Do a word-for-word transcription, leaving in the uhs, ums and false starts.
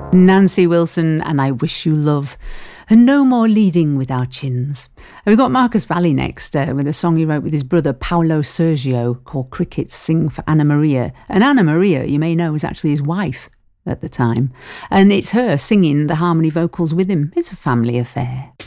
Nancy Wilson and I Wish You Love. And no more leading with our chins. And we've got Marcus Valli next uh, with a song he wrote with his brother Paolo Sergio called Crickets Sing for Anna Maria. And Anna Maria, you may know, was actually his wife at the time. And it's her singing the harmony vocals with him. It's a family affair.